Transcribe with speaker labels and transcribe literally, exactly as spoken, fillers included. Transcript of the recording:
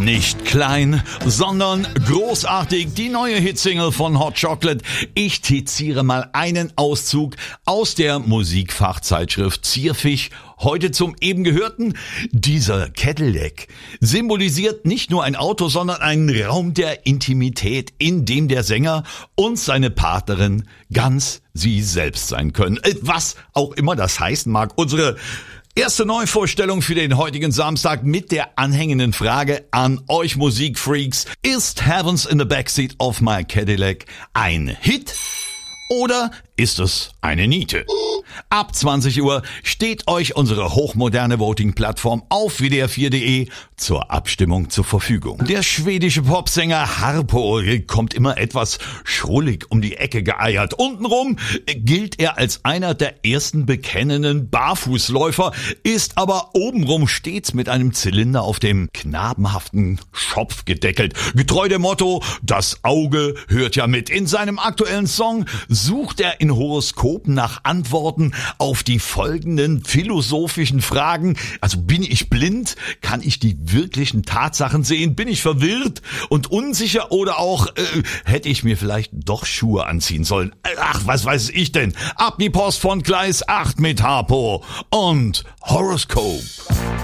Speaker 1: Nicht klein, sondern großartig. Die neue Hitsingle von Hot Chocolate. Ich zitiere mal einen Auszug aus der Musikfachzeitschrift Zierfisch. Heute zum eben gehörten: Dieser Cadillac symbolisiert nicht nur ein Auto, sondern einen Raum der Intimität, in dem der Sänger und seine Partnerin ganz sie selbst sein können. Was auch immer das heißen mag. Unsere erste Neuvorstellung für den heutigen Samstag mit der anhängenden Frage an euch Musikfreaks: Ist Heaven's in the Backseat of My Cadillac ein Hit oder ist es eine Niete? Ab zwanzig Uhr steht euch unsere hochmoderne Voting-Plattform auf W D R vier Punkt de zur Abstimmung zur Verfügung. Der schwedische Popsänger Harpo kommt immer etwas schrullig um die Ecke geeiert. Untenrum gilt er als einer der ersten bekennenden Barfußläufer, ist aber obenrum stets mit einem Zylinder auf dem knabenhaften Schopf gedeckelt. Getreu dem Motto, das Auge hört ja mit. In seinem aktuellen Song sucht er in Horoskopen nach Antworten auf die folgenden philosophischen Fragen. Also, bin ich blind? Kann ich die wirklichen Tatsachen sehen? Bin ich verwirrt und unsicher oder auch äh, hätte ich mir vielleicht doch Schuhe anziehen sollen? Ach, was weiß ich denn? Ab die Post von Gleis acht mit Harpo und Horoskop.